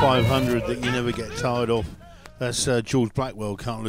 500 that you never get tired of. That's George Blackwell, Can't Lose